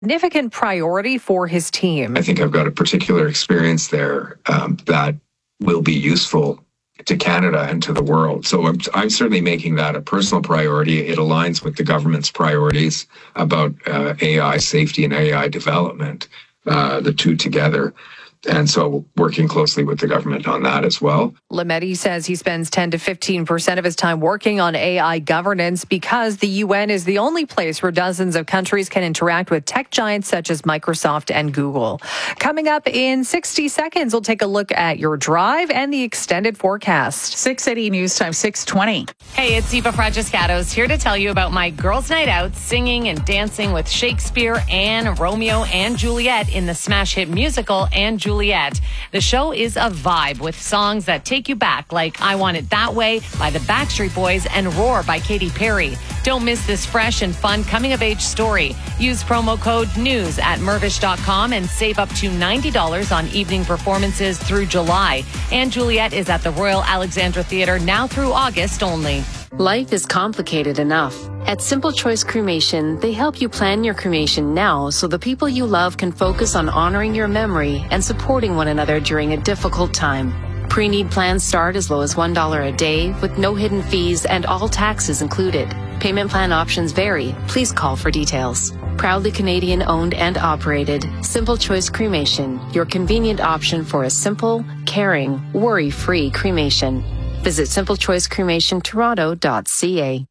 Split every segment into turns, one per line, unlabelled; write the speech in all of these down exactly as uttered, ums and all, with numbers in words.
significant priority for his team.
I think I've got a particular experience there um, that will be useful to Canada and to the world. So I'm, I'm certainly making that a personal priority. It aligns with the government's priorities about uh, A I safety and A I development, uh, the two together. And so working closely with the government on that as well.
Lametti says he spends ten to fifteen percent of his time working on A I governance because the U N is the only place where dozens of countries can interact with tech giants such as Microsoft and Google. Coming up in sixty seconds, we'll take a look at your drive and the extended forecast.
six eighty News Time, six twenty.
Hey, it's Eva Fragiscatos here to tell you about my girls' night out singing and dancing with Shakespeare and Romeo and Juliet in the smash hit musical and Juliet. Juliet. The show is a vibe with songs that take you back, like I Want It That Way by the Backstreet Boys and Roar by Katy Perry. Don't miss this fresh and fun coming-of-age story. Use promo code NEWS at Mirvish dot com and save up to ninety dollars on evening performances through July. And Juliet is at the Royal Alexandra Theatre now through August only.
Life is complicated enough. At Simple Choice Cremation, they help you plan your cremation now so the people you love can focus on honoring your memory and supporting one another during a difficult time. Pre-need plans start as low as one dollar a day with no hidden fees and all taxes included. Payment plan options vary. Please call for details. Proudly Canadian owned and operated, Simple Choice Cremation, your convenient option for a simple, caring, worry-free cremation. Visit simple choice cremation toronto dot c a.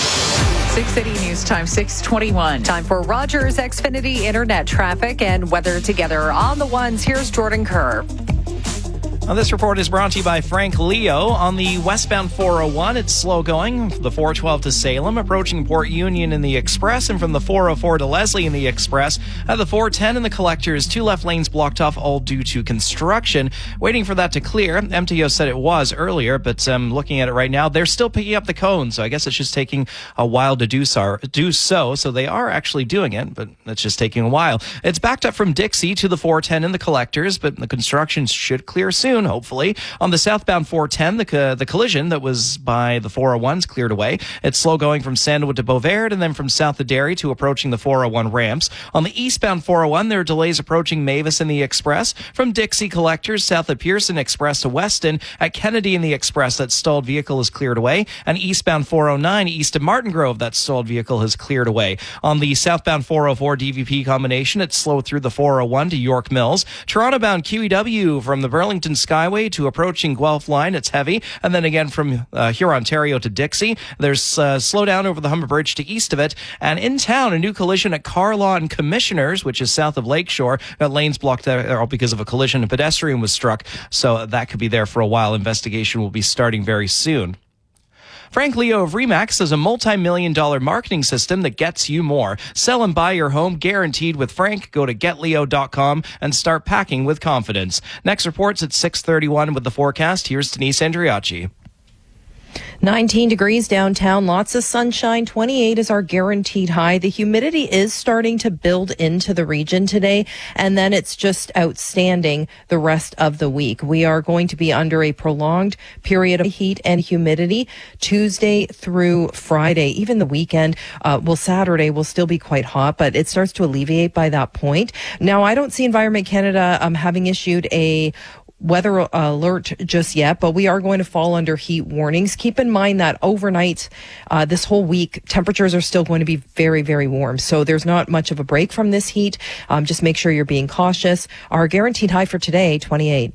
six eighty News Time, six twenty-one.
Time for Rogers Xfinity Internet traffic and weather together on the ones. Here's Jordan Kerr.
Now, this report is brought to you by Frank Leo. On the westbound four oh one, it's slow going. The four twelve to Salem, approaching Port Union in the Express, and from the four oh four to Leslie in the Express. At the four ten in the Collectors, two left lanes blocked off, all due to construction. Waiting for that to clear. M T O said it was earlier, but um, looking at it right now, they're still picking up the cones. So I guess it's just taking a while to do so. Do so. So they are actually doing it, but it's just taking a while. It's backed up from Dixie to the four ten in the Collectors, but the construction should clear soon, hopefully. On the southbound four ten, the co- the collision that was by the four oh one's cleared away. It's slow going from Sandalwood to Beauvert, and then from south of Derry to approaching the four oh one ramps. On the eastbound four oh one, there are delays approaching Mavis in the Express. From Dixie Collectors, south of Pearson Express to Weston. At Kennedy in the Express, that stalled vehicle is cleared away. And eastbound four oh nine, east of Martin Grove, that stalled vehicle has cleared away. On the southbound four oh four D V P combination, it's slow through the four oh one to York Mills. Toronto-bound Q E W from the Burlington Skyway to approaching Guelph Line, it's heavy. And then again from uh, here, Ontario to Dixie, there's uh, slow down over the Humber Bridge to east of it. And in town, a new collision at Carlaw and Commissioners, which is south of Lakeshore. Got lanes blocked there all because of a collision. A pedestrian was struck, so that could be there for a while. Investigation will be starting very soon. Frank Leo of Remax is a multi-million dollar marketing system that gets you more. Sell and buy your home guaranteed with Frank. Go to get leo dot com and start packing with confidence. Next report's at six thirty-one with the forecast. Here's Denise Andriacci.
nineteen degrees downtown, lots of sunshine. twenty-eight is our guaranteed high. The humidity is starting to build into the region today, and then it's just outstanding the rest of the week. We are going to be under a prolonged period of heat and humidity Tuesday through Friday. Even the weekend, uh, well, Saturday will still be quite hot, but it starts to alleviate by that point. Now, I don't see Environment Canada um, having issued a weather alert just yet, but we are going to fall under heat warnings. Keep in mind that overnight, uh, this whole week, temperatures are still going to be very, very warm. So there's not much of a break from this heat. Um, just make sure you're being cautious. Our guaranteed high for today, twenty-eight.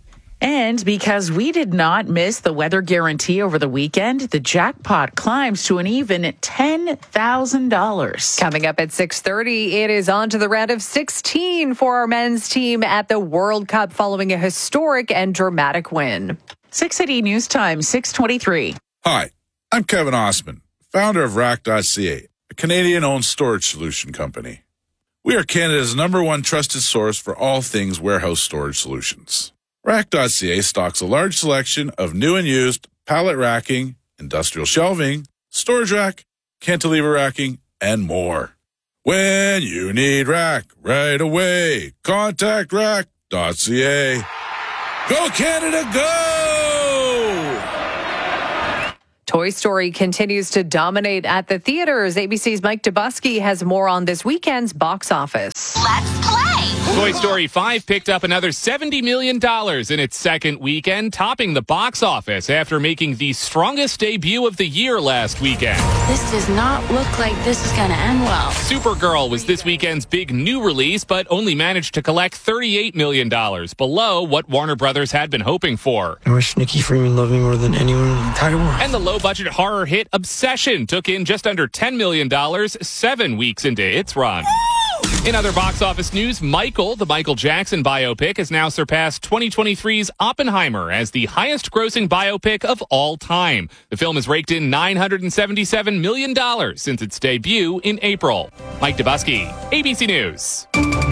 And because we did not miss the weather guarantee over the weekend, the jackpot climbs to an even ten thousand dollars.
Coming up at six thirty, it is on to the round of sixteen for our men's team at the World Cup following a historic and dramatic win.
six eighty News Time, six twenty-three.
Hi, I'm Kevin Osman, founder of rack dot c a, a Canadian-owned storage solution company. We are Canada's number one trusted source for all things warehouse storage solutions. rack dot c a stocks a large selection of new and used pallet racking, industrial shelving, storage rack, cantilever racking, and more. When you need rack right away, contact rack dot c a. Go Canada, go!
Toy Story continues to dominate at the theaters. A B C's Mike Dubusky has more on this weekend's box office.
Let's play!
Toy Story five picked up another seventy million dollars in its second weekend, topping the box office after making the strongest debut of the year last weekend.
This does not look like this is going to end well.
Supergirl was this weekend's big new release, but only managed to collect thirty-eight million dollars, below what Warner Brothers had been hoping for.
I wish Nikki Freeman loved me more than anyone in the entire world.
And the low-budget horror hit Obsession took in just under ten million dollars seven weeks into its run. In other box office news, Michael, the Michael Jackson biopic, has now surpassed twenty twenty-three's Oppenheimer as the highest-grossing biopic of all time. The film has raked in nine hundred seventy-seven million dollars since its debut in April. Mike Dubusky, A B C News.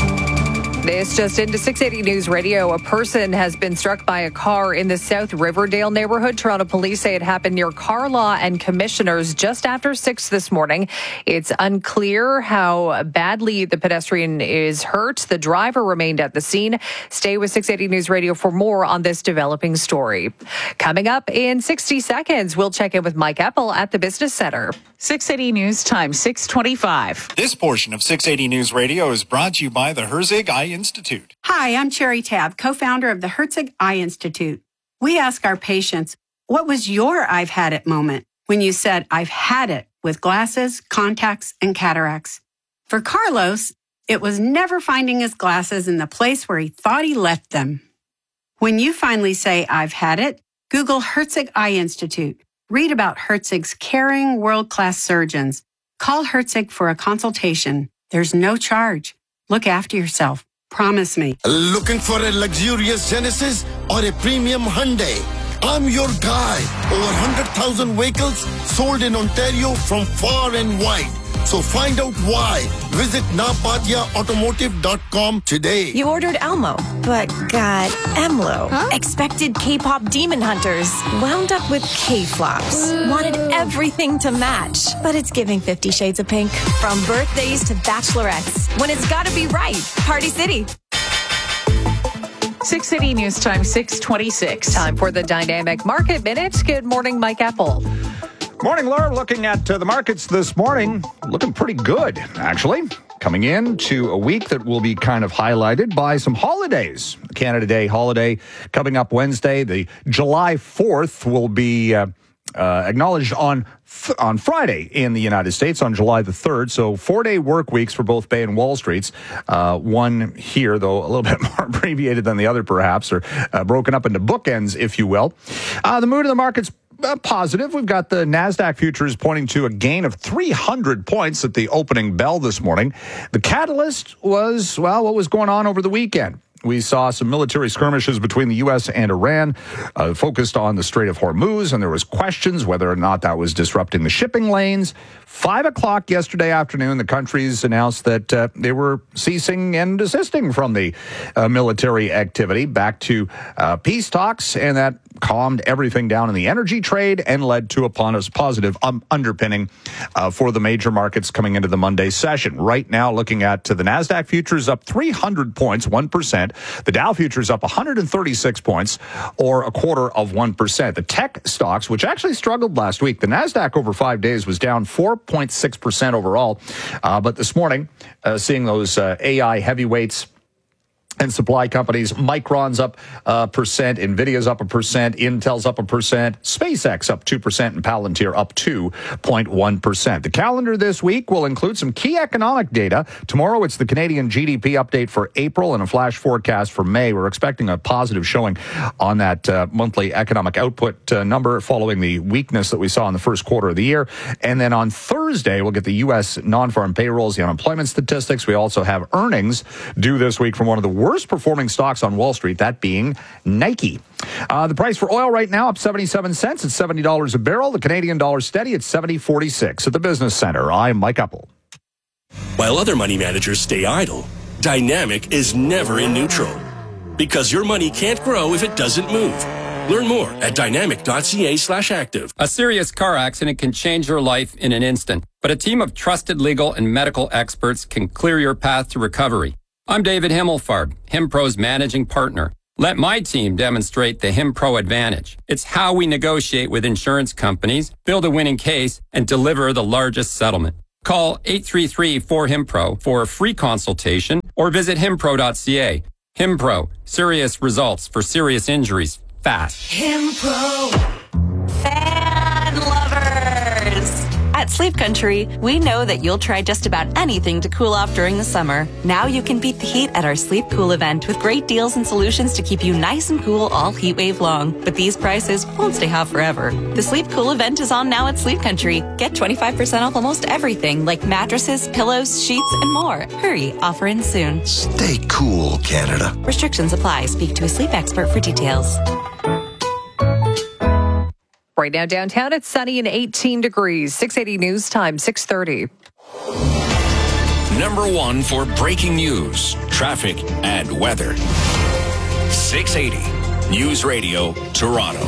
This just into six eighty News Radio. A person has been struck by a car in the South Riverdale neighborhood. Toronto police say it happened near Carlaw and Commissioners just after six this morning. It's unclear how badly the pedestrian is hurt. The driver remained at the scene. Stay with six eighty News Radio for more on this developing story. Coming up in sixty seconds, we'll check in with Mike Eppel at the Business Center.
six eighty News Time, six twenty-five.
This portion of six eighty News Radio is brought to you by the Herzig Eye Institute.
Hi, I'm Cherry Tab, co-founder of the Herzig Eye Institute. We ask our patients, what was your I've had it moment when you said, I've had it with glasses, contacts, and cataracts? For Carlos, it was never finding his glasses in the place where he thought he left them. When you finally say, I've had it, Google Herzig Eye Institute. Read about Herzig's caring, world-class surgeons. Call Herzig for a consultation. There's no charge. Look after yourself. Promise me.
Looking for a luxurious Genesis or a premium Hyundai? I'm your guy. Over one hundred thousand vehicles sold in Ontario from far and wide. So find out why. Visit napadia automotive dot com today.
You ordered Elmo, but got Emlo. Huh? Expected K-pop demon hunters. Wound up with K-flops. Wanted everything to match, but it's giving Fifty Shades of Pink. From birthdays to bachelorettes. When it's gotta be right. Party City.
six eighty News Time, six twenty-six.
Time for the Dynamic Market Minute. Good morning, Mike Eppel.
Morning, Laura. Looking at uh, the markets this morning, looking pretty good, actually. Coming into a week that will be kind of highlighted by some holidays. Canada Day holiday coming up Wednesday. The July fourth will be uh, uh, acknowledged on th- on Friday in the United States on July the third. So four-day work weeks for both Bay and Wall Streets. Uh, one here, though, a little bit more abbreviated than the other, perhaps, or uh, broken up into bookends, if you will. Uh, the mood of the market's Uh, positive. We've got the NASDAQ futures pointing to a gain of three hundred points at the opening bell this morning. The catalyst was, well, what was going on over the weekend. We saw some military skirmishes between the U S and Iran, uh, focused on the Strait of Hormuz, and there was questions whether or not that was disrupting the shipping lanes. Five o'clock yesterday afternoon, the countries announced that uh, they were ceasing and desisting from the uh, military activity, back to uh, peace talks, and that calmed everything down in the energy trade and led to a positive um, underpinning uh, for the major markets coming into the Monday session. Right now, looking at uh, the NASDAQ futures up three hundred points, one percent. The Dow futures up one hundred thirty-six points, or a quarter of one percent. The tech stocks, which actually struggled last week, the NASDAQ over five days was down four point six percent overall. Uh, but this morning, uh, seeing those uh, A I heavyweights and supply companies, Micron's up a percent, Nvidia's up a percent, Intel's up a percent, SpaceX up two percent, and Palantir up two point one percent. The calendar this week will include some key economic data. Tomorrow, it's the Canadian G D P update for April and a flash forecast for May. We're expecting a positive showing on that uh, monthly economic output uh, number following the weakness that we saw in the first quarter of the year. And then on Thursday, we'll get the U S non-farm payrolls, the unemployment statistics. We also have earnings due this week from one of the worst performing stocks on Wall Street, that being Nike. Uh, the price for oil right now up seventy-seven cents at seventy dollars a barrel. The Canadian dollar steady at seventy forty-six. At the Business Center, I'm Mike Eppel.
While other money managers stay idle, Dynamic is never in neutral. Because your money can't grow if it doesn't move. Learn more at dynamic.ca slash active.
A serious car accident can change your life in an instant, but a team of trusted legal and medical experts can clear your path to recovery. I'm David Himmelfarb, HimPro's managing partner. Let my team demonstrate the HimPro advantage. It's how we negotiate with insurance companies, build a winning case, and deliver the largest settlement. Call eight three three, four, HIMPRO for a free consultation or visit himpro dot c a. HimPro, serious results for serious injuries, fast.
HimPro. Fan lovers. At Sleep Country, we know that you'll try just about anything to cool off during the summer. Now you can beat the heat at our Sleep Cool event with great deals and solutions to keep you nice and cool all heat wave long. But these prices won't stay hot forever. The Sleep Cool event is on now at Sleep Country. Get twenty-five percent off almost everything like mattresses, pillows, sheets, and more. Hurry, offer ends soon.
Stay cool, Canada.
Restrictions apply. Speak to a sleep expert for details.
Right now downtown, it's sunny and eighteen degrees. six eighty News Time, six thirty.
Number one for breaking news, traffic, and weather. six eighty News Radio, Toronto.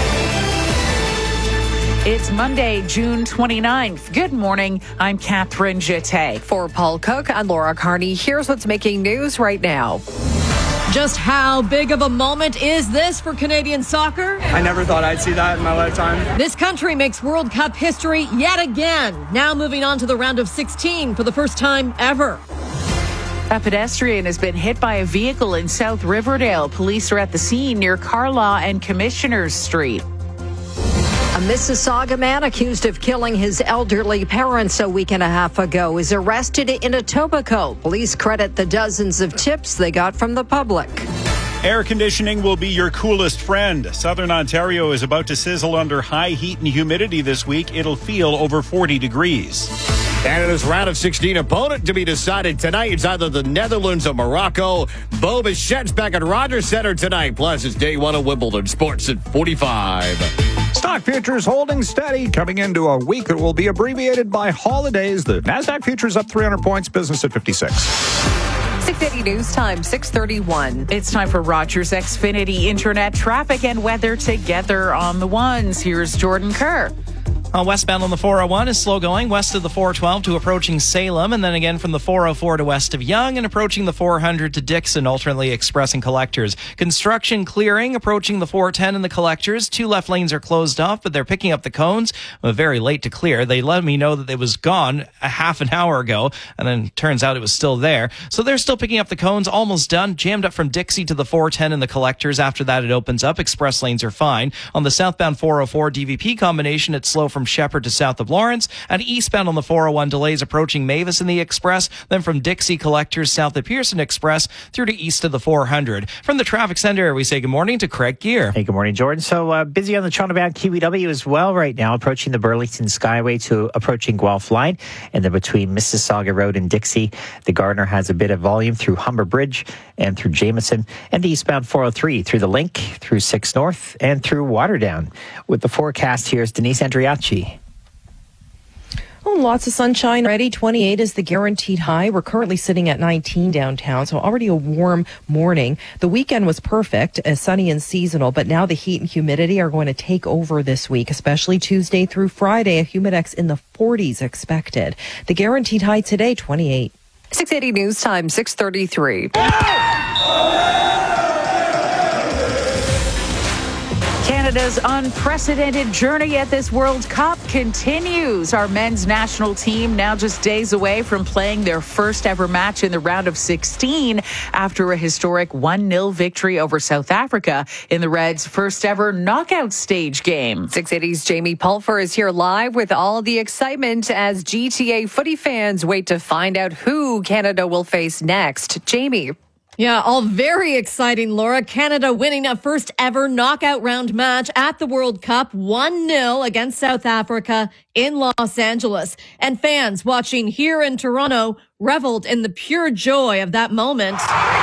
It's Monday, June twenty-ninth. Good morning. I'm Catherine Jeté.
For Paul Cook, I'm Laura Carney. Here's what's making news right now.
Just how big of a moment is this for Canadian soccer?
I never thought I'd see that in my lifetime.
This country makes World Cup history yet again. Now moving on to the round of sixteen for the first time ever.
A pedestrian has been hit by a vehicle in South Riverdale. Police are at the scene near Carlaw and Commissioners Street.
A Mississauga man accused of killing his elderly parents a week and a half ago is arrested in Etobicoke. Police credit the dozens of tips they got from the public.
Air conditioning will be your coolest friend. Southern Ontario is about to sizzle under high heat and humidity this week. It'll feel over forty degrees.
Canada's round of sixteen opponent to be decided tonight. It's either the Netherlands or Morocco. Bo Bichette's back at Rogers Centre tonight. Plus, it's day one of Wimbledon. Sports at forty-five.
Stock futures holding steady coming into a week that will be abbreviated by holidays. The NASDAQ futures up three hundred points, business at fifty-six.
six eighty News Time, six thirty-one.
It's time for Rogers Xfinity Internet traffic and weather together on the ones. Here's Jordan Kerr.
Uh, westbound on the four oh one is slow going west of the four twelve to approaching Salem, and then again from the four oh four to west of Yonge and approaching the four hundred to Dixon, alternately expressing collectors. Construction clearing approaching the four ten and the collectors. Two left lanes are closed off, but they're picking up the cones. Well, very late to clear. They let me know that it was gone a half an hour ago, and then turns out it was still there. So they're still picking up the cones, almost done. Jammed up from Dixie to the four ten and the collectors. After that, it opens up. Express lanes are fine. On the southbound four oh four D V P combination, it's slow from Shepherd to south of Lawrence, and eastbound on the four oh one delays approaching Mavis in the Express, then from Dixie collectors south of Pearson Express through to east of the four hundred. From the traffic center, we say good morning to Craig Gear.
Hey, good morning, Jordan. So uh, busy on the Toronto-bound Q E W as well right now, approaching the Burlington Skyway to approaching Guelph Line, and then between Mississauga Road and Dixie, the Gardner has a bit of volume through Humber Bridge and through Jameson, and the eastbound four oh three through the Link, through six North, and through Waterdown. With the forecast, here's Denise Andriacci.
Oh, lots of sunshine already. twenty-eight is the guaranteed high. We're currently sitting at nineteen downtown, so already a warm morning. The weekend was perfect, as sunny and seasonal, but now the heat and humidity are going to take over this week, especially Tuesday through Friday. A humidex in the forties expected. The guaranteed high today, twenty-eight.
six eighty News Time, six thirty-three.
Canada's unprecedented journey at this World Cup continues. Our men's national team now just days away from playing their first ever match in the round of sixteen after a historic one nil victory over South Africa in the Reds' first ever knockout stage game.
six eighty's Jamie Pulfer is here live with all the excitement as G T A footy fans wait to find out who Canada will face next. Jamie.
Yeah, all very exciting, Laura. Canada winning a first ever knockout round match at the World Cup, one nil against South Africa in Los Angeles. And fans watching here in Toronto reveled in the pure joy of that moment.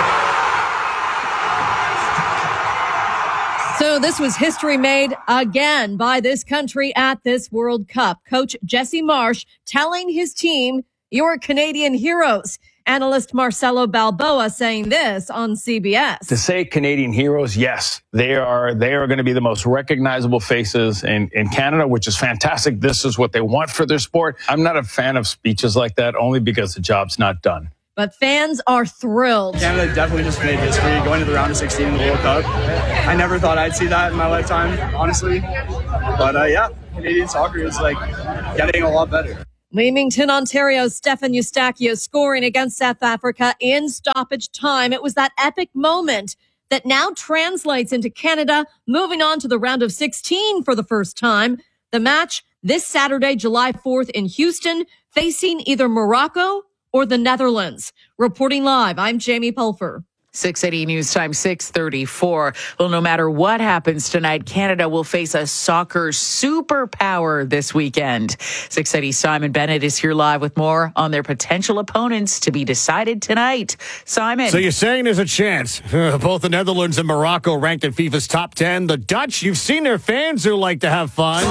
So this was history made again by this country at this World Cup. Coach Jesse Marsh telling his team, "You're Canadian heroes." Analyst Marcelo Balboa saying this on C B S.
To say Canadian heroes, yes, they are they are going to be the most recognizable faces in, in Canada, which is fantastic. This is what they want for their sport. I'm not a fan of speeches like that, only because the job's not done.
but fans are thrilled.
Canada definitely just made history going to the round of sixteen in the World Cup. I never thought I'd see that in my lifetime, honestly. But uh, yeah, Canadian soccer is like getting a lot better.
Leamington, Ontario's Stefan Eustáquio scoring against South Africa in stoppage time. It was that epic moment that now translates into Canada moving on to the round of sixteen for the first time. The match this Saturday, July fourth in Houston, facing either Morocco or the Netherlands. Reporting live, I'm Jamie Pulfer.
six eighty News Time, six thirty-four. Well, no matter what happens tonight, Canada will face a soccer superpower this weekend. six eighty Simon Bennett is here live with more on their potential opponents to be decided tonight. Simon.
So you're saying there's a chance. Both the Netherlands and Morocco ranked in FIFA's top ten. The Dutch, you've seen their fans who like to have fun.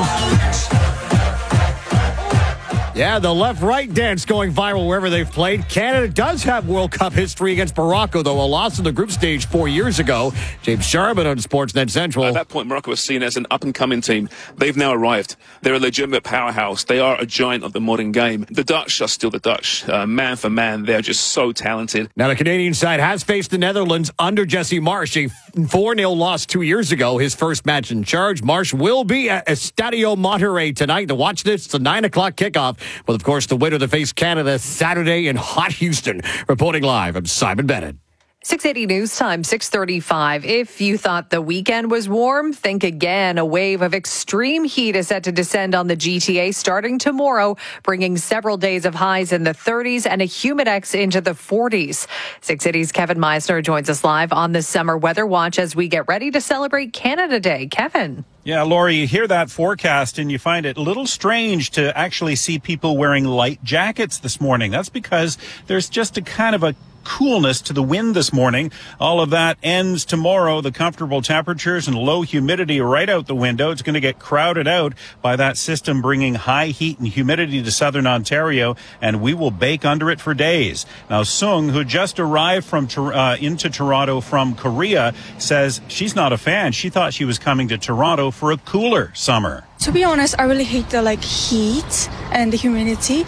Yeah, the left-right dance going viral wherever they've played. Canada does have World Cup history against Morocco, though a loss in the group stage four years ago. James Sharman on Sportsnet Central.
At that point, Morocco was seen as an up-and-coming team. They've now arrived. They're a legitimate powerhouse. They are a giant of the modern game. The Dutch are still the Dutch. Uh, man for man, they're just so talented.
Now, the Canadian side has faced the Netherlands under Jesse Marsch, a four nil loss two years ago, his first match in charge. Marsch will be at Estadio Monterrey tonight to watch this. It's a nine o'clock kickoff. Well, of course, the winner to face Canada Saturday in hot Houston. Reporting live, I'm Simon Bennett.
six eighty News Time, six thirty-five. If you thought the weekend was warm, think again. A wave of extreme heat is set to descend on the G T A starting tomorrow, bringing several days of highs in the thirties and a humidex into the forties. six eighty's Kevin Meisner joins us live on the Summer Weather Watch as we get ready to celebrate Canada Day. Kevin.
Yeah, Laura, you hear that forecast and you find it a little strange to actually see people wearing light jackets this morning. That's because there's just a kind of a coolness to the wind this morning. All of that ends tomorrow. The comfortable temperatures and low humidity right out the window. It's going to get crowded out by that system bringing high heat and humidity to southern Ontario, and we will bake under it for days. Now, Sung, who just arrived from uh, into Toronto from Korea, says she's not a fan. She thought she was coming to Toronto for a cooler summer.
To be honest, I really hate the like heat and the humidity.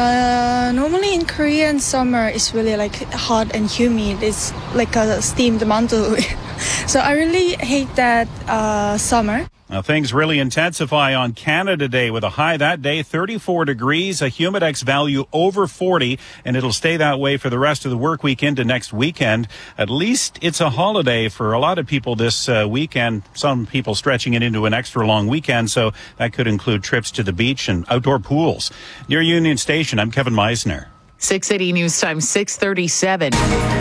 Uh, normally in Korean summer, it's really like hot and humid. It's like a steamed mandu. So I really hate that uh, summer.
Now, things really intensify on Canada Day with a high that day, thirty-four degrees, a humidex value over forty, and it'll stay that way for the rest of the work week into next weekend. At least it's a holiday for a lot of people this uh, weekend, some people stretching it into an extra long weekend, so that could include trips to the beach and outdoor pools. Near Union Station, I'm Kevin Meisner.
six eighty News Time, six thirty-seven.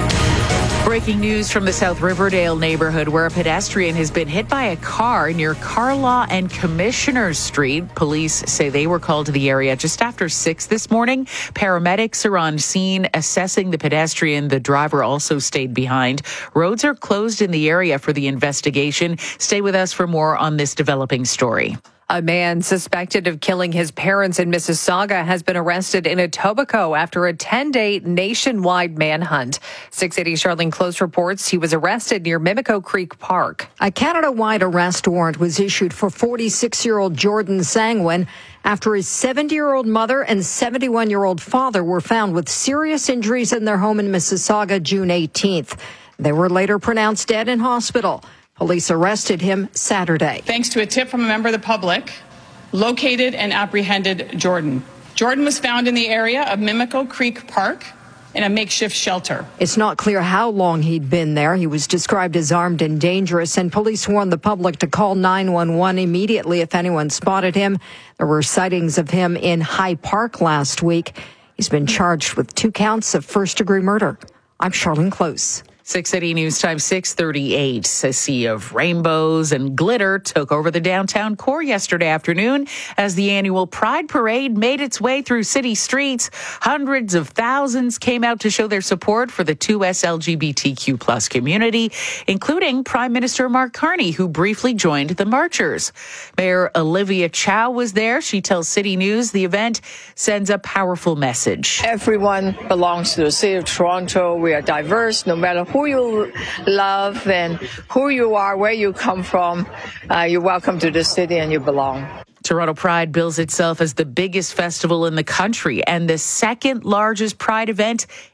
Breaking news from the South Riverdale neighborhood where a pedestrian has been hit by a car near Carlaw and Commissioner Street. Police say they were called to the area just after six this morning. Paramedics are on scene assessing the pedestrian. The driver also stayed behind. Roads are closed in the area for the investigation. Stay with us for more on this developing story.
A man suspected of killing his parents in Mississauga has been arrested in Etobicoke after a ten-day nationwide manhunt. six eighty Charlene Close reports he was arrested near Mimico Creek Park.
A Canada-wide arrest warrant was issued for forty-six-year-old Jordan Sangwin after his seventy-year-old mother and seventy-one-year-old father were found with serious injuries in their home in Mississauga June eighteenth. They were later pronounced dead in hospital. Police arrested him Saturday.
Thanks to a tip from a member of the public, located and apprehended Jordan. Jordan was found in the area of Mimico Creek Park in a makeshift shelter.
It's not clear how long he'd been there. He was described as armed and dangerous, and police warned the public to call nine one one immediately if anyone spotted him. There were sightings of him in High Park last week. He's been charged with two counts of first-degree murder. I'm Charlene Close.
six eighty News Time, six thirty-eight. A sea of rainbows and glitter took over the downtown core yesterday afternoon as the annual Pride Parade made its way through city streets. Hundreds of thousands came out to show their support for the two S L G B T Q plus community, including Prime Minister Mark Carney, who briefly joined the marchers. Mayor Olivia Chow was there. She tells City News the event sends a powerful message.
Everyone belongs to the city of Toronto. We are diverse, no matter who you love and who you are, where you come from. Uh, you're welcome to the city and you belong.
Toronto Pride bills itself as the biggest festival in the country and the second largest Pride event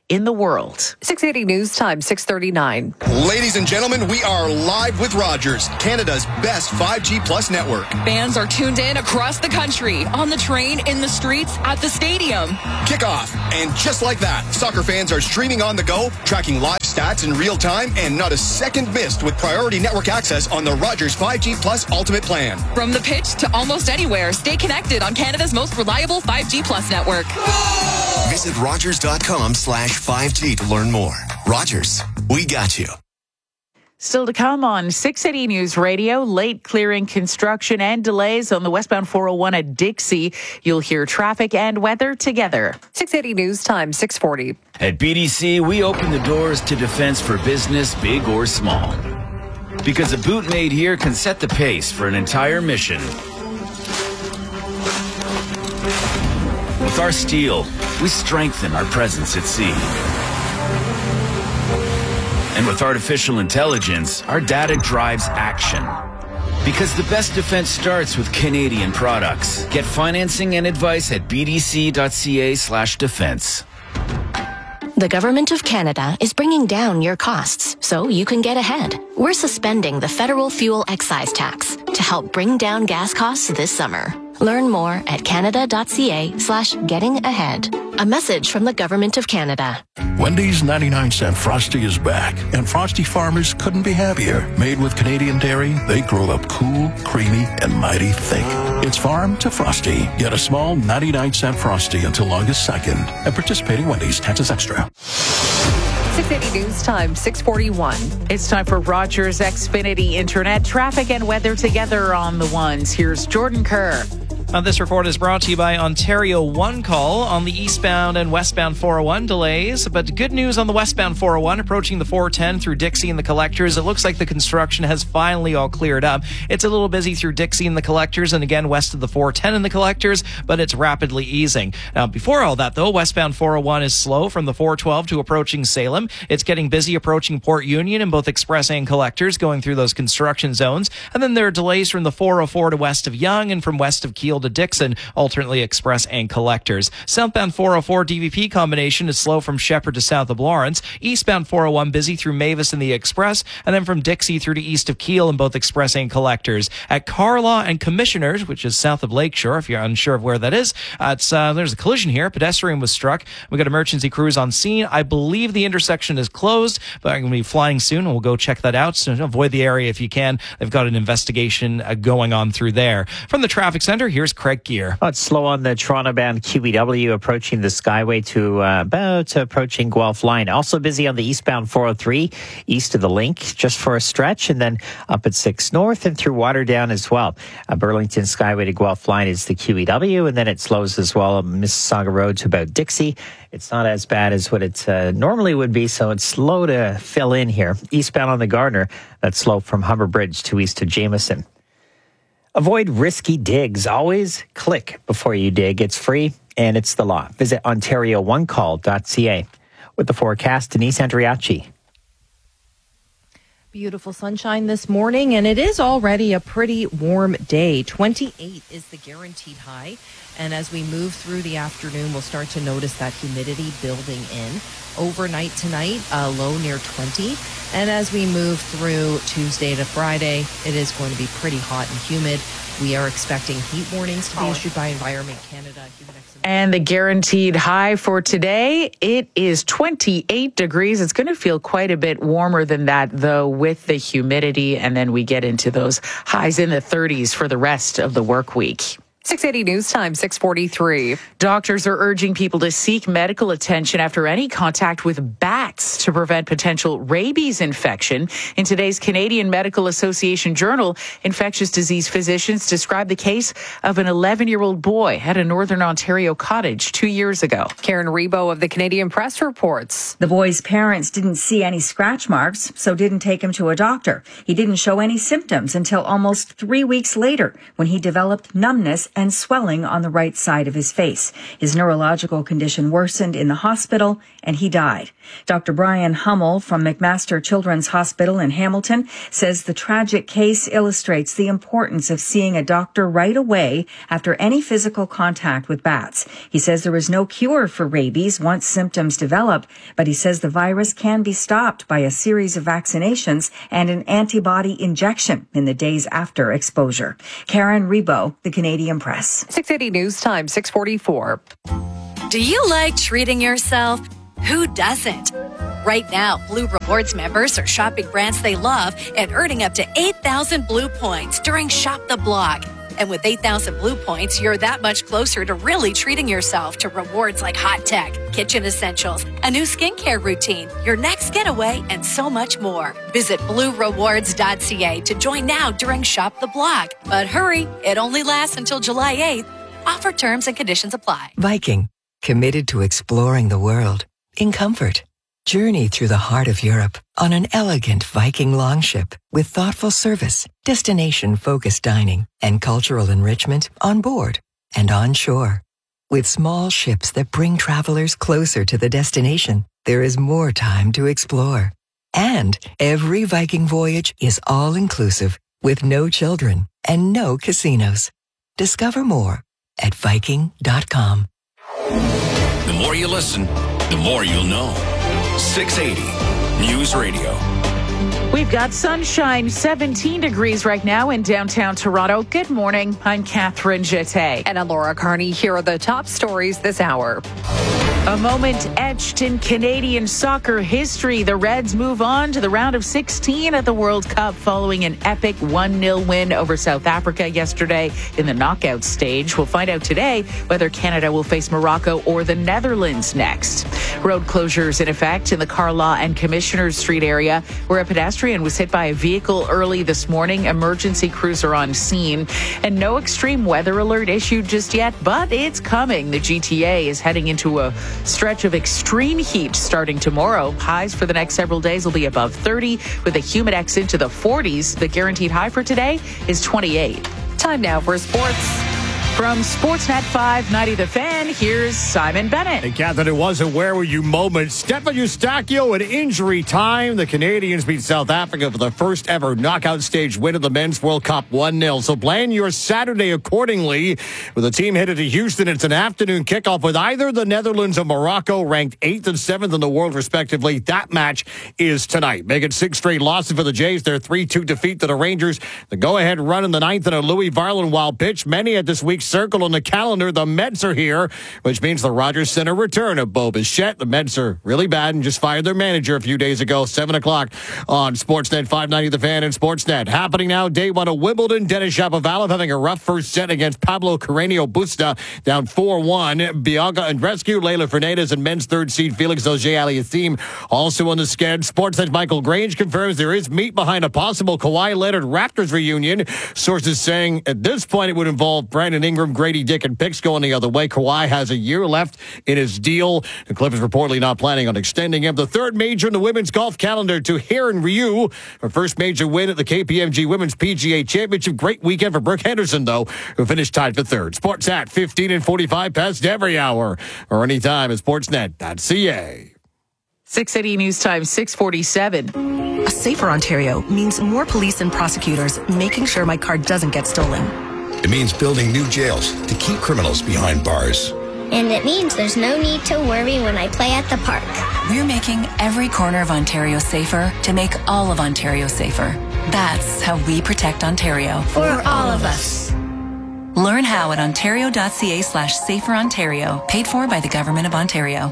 in the world.
six eighty News Time, six thirty-nine.
Ladies and gentlemen, we are live with Rogers, Canada's best five G Plus network.
Fans are tuned in across the country, on the train, in the streets, at the stadium.
Kickoff. And just like that, soccer fans are streaming on the go, tracking live stats in real time, and not a second missed with priority network access on the Rogers five G Plus Ultimate plan.
From the pitch to almost anywhere, stay connected on Canada's most reliable five G Plus network.
Visit Rogers.com slash 5G to learn more. Rogers, we got you.
Still to come on six eighty News Radio, late clearing construction and delays on the westbound four oh one at Dixie. You'll hear traffic and weather together.
six eighty News Time, six forty.
At B D C, we open the doors to defense for business, big or small. Because a boot made here can set the pace for an entire mission. With our steel, we strengthen our presence at sea. And with artificial intelligence, our data drives action. Because the best defense starts with Canadian products. Get financing and advice at bdc.ca slash defense.
The Government of Canada is bringing down your costs so you can get ahead. We're suspending the federal fuel excise tax to help bring down gas costs this summer. Learn more at canada.ca slash getting ahead. A message from the Government of Canada.
Wendy's ninety-nine cent Frosty is back, and Frosty farmers couldn't be happier. Made with Canadian dairy, they grow up cool, creamy, and mighty thick. It's farm to Frosty. Get a small ninety-nine cent Frosty until August second. At participating Wendy's, taxes extra.
six eighty News Time, six forty-one.
It's time for Rogers Xfinity Internet. Traffic and weather together on the ones. Here's Jordan Kerr.
Uh, this report is brought to you by Ontario One Call on the eastbound and westbound four oh one delays. But good news on the westbound four oh one approaching the four ten through Dixie and the Collectors. It looks like the construction has finally all cleared up. It's a little busy through Dixie and the Collectors and again west of the four ten and the Collectors, but it's rapidly easing. Now, before all that, though, westbound four oh one is slow from the four twelve to approaching Salem. It's getting busy approaching Port Union in both Express and Collectors going through those construction zones. And then there are delays from the four oh four to west of Yonge and from west of Kiel to Dixon, alternately Express and Collectors. Southbound four oh four D V P combination is slow from Shepherd to south of Lawrence. Eastbound four oh one busy through Mavis and the Express, and then from Dixie through to east of Kiel in both Express and Collectors. At Carlaw and Commissioners, which is south of Lakeshore, if you're unsure of where that is, uh, it's, uh, there's a collision here. Pedestrian was struck. We got emergency crews on scene. I believe the intersection is closed, but I'm going to be flying soon, and we'll go check that out. So avoid the area if you can. They've got an investigation uh, going on through there. From the traffic center, here's Craig Gear.
Oh, it's slow on the Toronto-bound Q E W approaching the Skyway to uh, about approaching Guelph Line. Also busy on the eastbound four oh three, east of the Link, just for a stretch, and then up at six North and through Waterdown as well. Uh, Burlington Skyway to Guelph Line is the Q E W, and then it slows as well on Mississauga Road to about Dixie. It's not as bad as what it uh, normally would be, so it's slow to fill in here. Eastbound on the Gardner, that's slow from Humber Bridge to east of Jameson. Avoid risky digs. Always click before you dig. It's free and it's the law. Visit ontario one call dot c a. With the forecast, Denise Andriachi.
Beautiful sunshine this morning, and it is already a pretty warm day. twenty-eight is the guaranteed high. And as we move through the afternoon, we'll start to notice that humidity building in. Overnight tonight, a low near twenty. And as we move through Tuesday to Friday, it is going to be pretty hot and humid. We are expecting heat warnings to be issued by Environment Canada.
And the guaranteed high for today, it is twenty-eight degrees. It's going to feel quite a bit warmer than that, though, with the humidity. And then we get into those highs in the thirties for the rest of the work week.
six eighty News Time, six forty-three.
Doctors are urging people to seek medical attention after any contact with bats to prevent potential rabies infection. In today's Canadian Medical Association Journal, infectious disease physicians describe the case of an eleven-year-old boy at a Northern Ontario cottage two years ago.
Karen Rebo of the Canadian Press reports.
The boy's parents didn't see any scratch marks, so didn't take him to a doctor. He didn't show any symptoms until almost three weeks later when he developed numbness and swelling on the right side of his face. His neurological condition worsened in the hospital, and he died. Doctor Brian Hummel from McMaster Children's Hospital in Hamilton says the tragic case illustrates the importance of seeing a doctor right away after any physical contact with bats. He says there is no cure for rabies once symptoms develop, but he says the virus can be stopped by a series of vaccinations and an antibody injection in the days after exposure. Karen Rebo, The Canadian Press.
six eighty News Time, six forty-four.
Do you like treating yourself? Who doesn't? Right now, Blue Rewards members are shopping brands they love and earning up to eight thousand Blue points during Shop the Blog. And with eight thousand Blue points, you're that much closer to really treating yourself to rewards like hot tech, kitchen essentials, a new skincare routine, your next getaway, and so much more. Visit blue rewards dot c a to join now during Shop the Blog. But hurry, it only lasts until July eighth. Offer terms and conditions apply.
Viking, committed to exploring the world in comfort. Journey through the heart of Europe on an elegant Viking longship with thoughtful service, destination-focused dining, and cultural enrichment on board and on shore. With small ships that bring travelers closer to the destination, there is more time to explore. And every Viking voyage is all-inclusive with no children and no casinos. Discover more at Viking dot com.
The more you listen, the more you'll know. six eighty News Radio.
We've got sunshine, seventeen degrees right now in downtown Toronto. Good morning. I'm Catherine Jeté.
And I'm Laura Carney. Here are the top stories this hour.
A moment etched in Canadian soccer history. The Reds move on to the round of sixteen at the World Cup following an epic one nil win over South Africa yesterday in the knockout stage. We'll find out today whether Canada will face Morocco or the Netherlands next. Road closures in effect in the Carlaw and Commissioners Street area where a pedestrian was hit by a vehicle early this morning. Emergency crews are on scene and no extreme weather alert issued just yet, but it's coming. The G T A is heading into a stretch of extreme heat starting tomorrow. Highs for the next several days will be above thirty with a humidex into the forties. The guaranteed high for today is twenty-eight.
Time now for sports.
From Sportsnet five ninety The Fan, here's Simon Bennett.
Hey, Catherine, it was a where were you moment. Stefan Eustáquio in injury time. The Canadians beat South Africa for the first ever knockout stage win of the Men's World Cup one nil. So plan your Saturday accordingly. With the team headed to Houston, it's an afternoon kickoff with either the Netherlands or Morocco, ranked eighth and seventh in the world, respectively. That match is tonight. Making six straight losses for the Jays. Their three two defeat to the Rangers. The go-ahead run in the ninth in a Louis Varland-Wild pitch. Many at this week's circle on the calendar. The Mets are here, which means the Rogers Center return of Bo Bichette. The Mets are really bad and just fired their manager a few days ago. seven o'clock on Sportsnet five ninety The Fan and Sportsnet. Happening now, day one of Wimbledon. Denis Shapovalov having a rough first set against Pablo Carreño Busta, down four one. Bianca Andreescu, Leylah Fernandez, and men's third seed Felix Auger-Aliassime also on the sked. Sportsnet Michael Grange confirms there is meat behind a possible Kawhi Leonard Raptors reunion. Sources saying at this point it would involve Brandon Ingram, Grady Dick, and picks going the other way. Kawhi has a year left in his deal. The Clippers reportedly not planning on extending him. The third major in the women's golf calendar to Heron Ryu. Her first major win at the K P M G Women's P G A Championship. Great weekend for Brooke Henderson, though, who finished tied for third. Sports at fifteen and forty-five past every hour or anytime at sportsnet dot c a.
six eighty News Time, six forty-seven.
A safer Ontario means more police and prosecutors making sure my car doesn't get stolen.
It means building new jails to keep criminals behind bars.
And it means there's no need to worry when I play at the park.
We're making every corner of Ontario safer to make all of Ontario safer. That's how we protect Ontario.
For all of us.
Learn how at ontario.ca slash safer Ontario. Paid for by the Government of Ontario.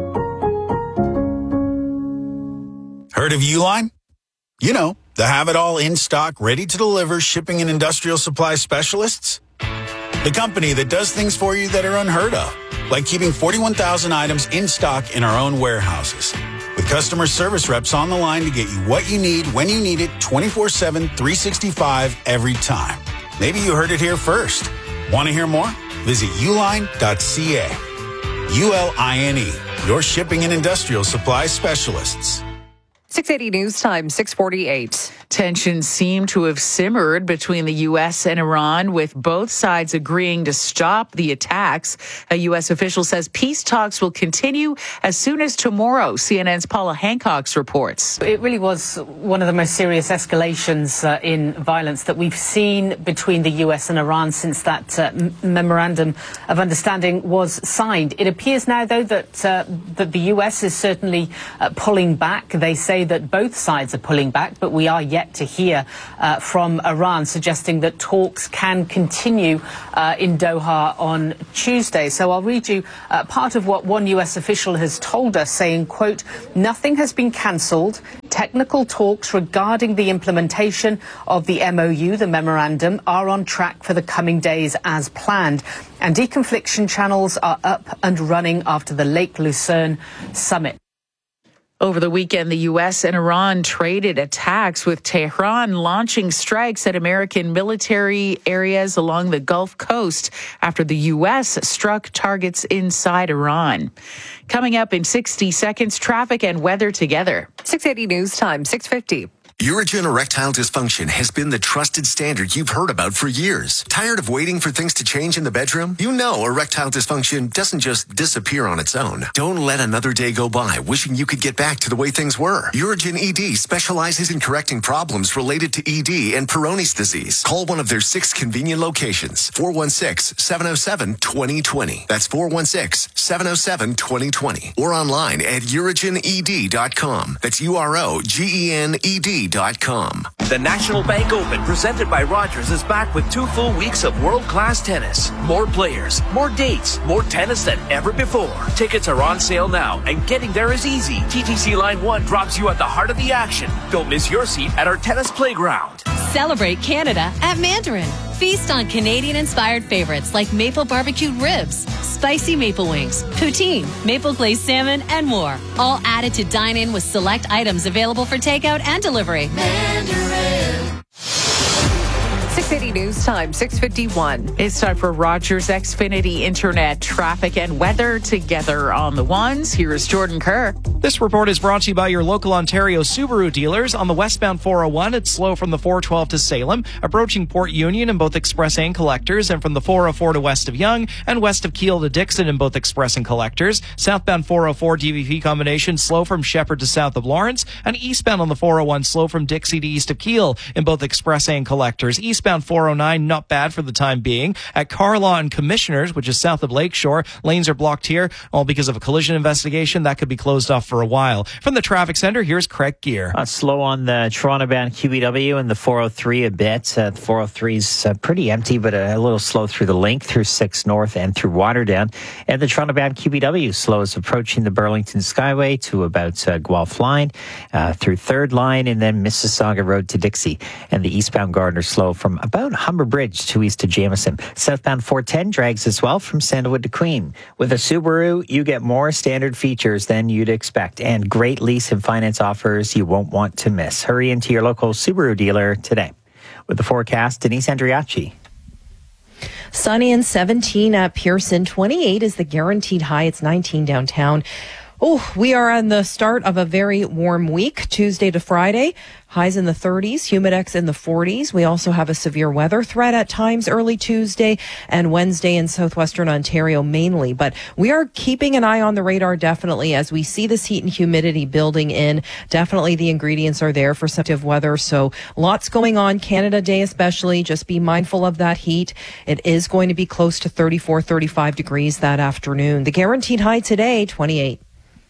Heard of Uline? You know, the have-it-all in stock, ready-to-deliver shipping and industrial supply specialists. The company that does things for you that are unheard of, like keeping forty-one thousand items in stock in our own warehouses. With customer service reps on the line to get you what you need, when you need it, twenty-four seven, three sixty-five, every time. Maybe you heard it here first. Want to hear more? Visit uline dot c a. U L I N E, your shipping and industrial supply specialists.
six eighty News Time, six forty-eight.
Tensions seem to have simmered between the U S and Iran, with both sides agreeing to stop the attacks. A U S official says peace talks will continue as soon as tomorrow. C N N's Paula Hancock reports.
It really was one of the most serious escalations uh, in violence that we've seen between the U S and Iran since that uh, m- memorandum of understanding was signed. It appears now, though, that, uh, that the U S is certainly uh, pulling back. They say that both sides are pulling back, but we are yet to hear uh, from Iran suggesting that talks can continue uh, in Doha on Tuesday. So I'll read you uh, part of what one U S official has told us, saying, quote, "Nothing has been cancelled. Technical talks regarding the implementation of the M O U, the memorandum, are on track for the coming days as planned. And deconfliction channels are up and running after the Lake Lucerne summit."
Over the weekend, the U S and Iran traded attacks, with Tehran launching strikes at American military areas along the Gulf Coast after the U S struck targets inside Iran. Coming up in sixty seconds, traffic and weather together.
six eighty News Time, six fifty.
Urigen erectile dysfunction has been the trusted standard you've heard about for years. Tired of waiting for things to change in the bedroom? You know erectile dysfunction doesn't just disappear on its own. Don't let another day go by wishing you could get back to the way things were. Urigen E D specializes in correcting problems related to E D and Peyronie's disease. Call one of their six convenient locations. four one six, seven oh seven, two oh two oh. That's four one six, seven oh seven, two oh two oh. Or online at urigen e d dot com. That's U R O G E N E D dot com.
The National Bank Open, presented by Rogers, is back with two full weeks of world-class tennis. More players, more dates, more tennis than ever before. Tickets are on sale now, and getting there is easy. T T C Line one drops you at the heart of the action. Don't miss your seat at our tennis playground.
Celebrate Canada at Mandarin. Feast on Canadian-inspired favorites like maple barbecued ribs, spicy maple wings, poutine, maple glazed salmon, and more. All added to dine in with select items available for takeout and delivery.
Mandarin. six eighty News Time, six fifty-one.
It's time for Rogers Xfinity Internet traffic and weather together on the ones. Here's Jordan Kerr.
This report is brought to you by your local Ontario Subaru dealers. On the westbound four oh one, it's slow from the four twelve to Salem, approaching Port Union in both express and collectors, and from the four oh four to west of Yonge, and west of Keele to Dixon in both express and collectors. Southbound four oh four D V P combination slow from Shepherd to south of Lawrence, and eastbound on the four oh one slow from Dixie to east of Keele in both express and collectors. Eastbound four oh nine, not bad for the time being. At Carlaw and Commissioners, which is south of Lakeshore, lanes are blocked here, all because of a collision investigation. That could be closed off for a while. From the traffic center, here's Craig Gear.
Uh, slow on the Toronto-bound Q E W and the four oh three a bit. Uh, the four oh three is uh, pretty empty, but a, a little slow through the link, through six North and through Waterdown. And the Toronto-bound Q E W slow is approaching the Burlington Skyway to about uh, Guelph Line, uh, through third Line, and then Mississauga Road to Dixie. And the eastbound Gardner slow from about Humber Bridge to east to Jameson. Southbound four ten drags as well from Sandalwood to Queen. With a Subaru, you get more standard features than you'd expect and great lease and finance offers you won't want to miss. Hurry into your local Subaru dealer today. With the forecast, Denise Andriachi.
Sunny and seventeen at Pearson. twenty-eight is the guaranteed high. It's nineteen downtown. Oh, we are on the start of a very warm week, Tuesday to Friday. Highs in the thirties, humidex in the forties. We also have a severe weather threat at times early Tuesday and Wednesday in southwestern Ontario mainly. But we are keeping an eye on the radar definitely as we see this heat and humidity building in. Definitely the ingredients are there for some type of weather. So lots going on, Canada Day especially. Just be mindful of that heat. It is going to be close to thirty-four, thirty-five degrees that afternoon. The guaranteed high today, twenty-eight.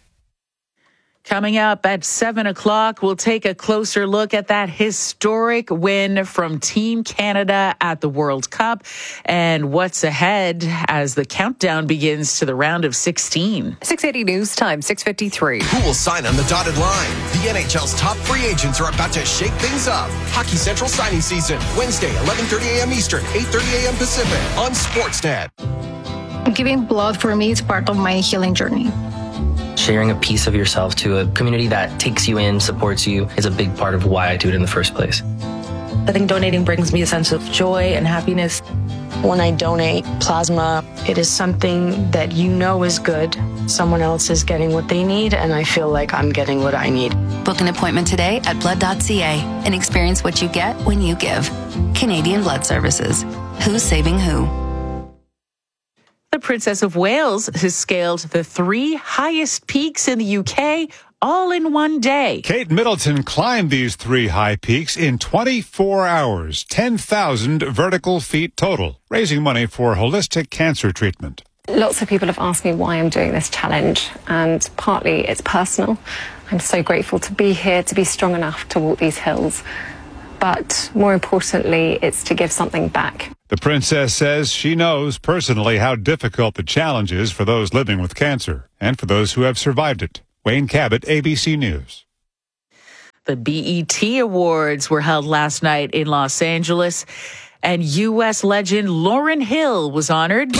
Coming up at seven o'clock, we'll take a closer look at that historic win from Team Canada at the World Cup and what's ahead as the countdown begins to the round of sixteen.
six eighty News Time, six fifty-three.
Who will sign on the dotted line? The N H L's top free agents are about to shake things up. Hockey Central signing season, Wednesday, eleven thirty a.m. Eastern, eight thirty a.m. Pacific on Sportsnet.
Giving blood for me is part of my healing journey.
Sharing a piece of yourself to a community that takes you in, supports you, is a big part of why I do it in the first place.
I think donating brings me a sense of joy and happiness.
When I donate plasma, it is something that you know is good. Someone else is getting what they need, and I feel like I'm getting what I need.
Book an appointment today at blood dot c a and experience what you get when you give. Canadian Blood Services. Who's saving who?
The Princess of Wales has scaled the three highest peaks in the U K all in one day.
Kate Middleton climbed these three high peaks in twenty-four hours, ten thousand vertical feet total, raising money for holistic cancer treatment.
Lots of people have asked me why I'm doing this challenge, and partly it's personal. I'm so grateful to be here, to be strong enough to walk these hills. But more importantly, it's to give something back.
The princess says she knows personally how difficult the challenge is for those living with cancer and for those who have survived it. Wayne Cabot, A B C News.
The B E T Awards were held last night in Los Angeles, and U S legend Lauryn Hill was honored.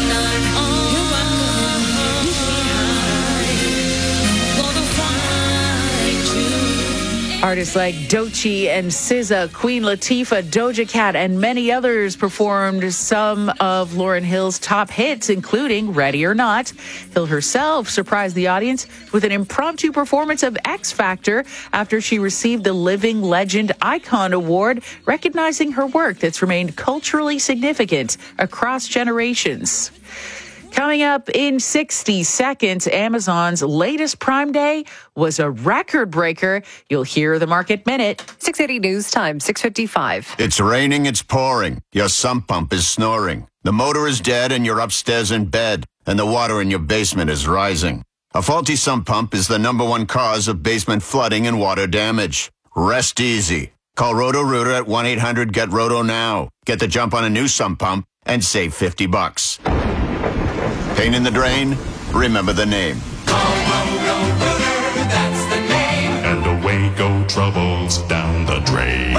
Artists like Doechii and S Z A, Queen Latifah, Doja Cat, and many others performed some of Lauryn Hill's top hits, including Ready or Not. Hill herself surprised the audience with an impromptu performance of X Factor after she received the Living Legend Icon Award, recognizing her work that's remained culturally significant across generations. Coming up in sixty seconds, Amazon's latest Prime Day was a record breaker. You'll hear the Market Minute.
six eighty News Time, six fifty-five.
It's raining, it's pouring. Your sump pump is snoring. The motor is dead and you're upstairs in bed, and the water in your basement is rising. A faulty sump pump is the number one cause of basement flooding and water damage. Rest easy. Call Roto-Rooter at one eight hundred get roto now. Get the jump on a new sump pump and save fifty bucks. Pain in the drain? Remember the name.
Roto-Rooter, that's the name. And away go troubles down the drain.